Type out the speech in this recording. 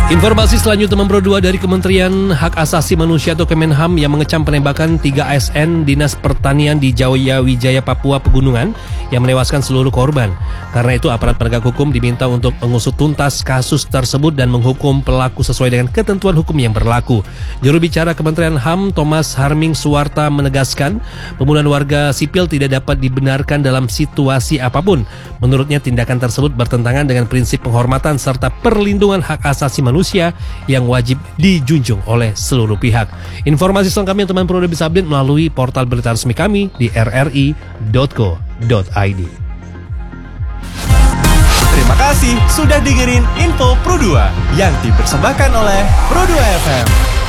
Informasi selanjutnya Teman Pro 2 dari Kementerian Hak Asasi Manusia atau Kemenham yang mengecam penembakan 3 ASN Dinas Pertanian di Jaya Wijaya Papua Pegunungan yang menewaskan seluruh korban. Karena itu aparat penegak hukum diminta untuk mengusut tuntas kasus tersebut dan menghukum pelaku sesuai dengan ketentuan hukum yang berlaku. Juru bicara Kementerian HAM Thomas Harming Suwarta menegaskan pembunuhan warga sipil tidak dapat dibenarkan dalam situasi apapun. Menurutnya tindakan tersebut bertentangan dengan prinsip penghormatan serta perlindungan hak asasi manusia yang wajib dijunjung oleh seluruh pihak. Informasi selengkapnya Teman Pro bisa update melalui portal berita resmi kami di rri.co.id. Terima kasih sudah dengerin Info Pro 2 yang dipersembahkan oleh Pro 2 FM.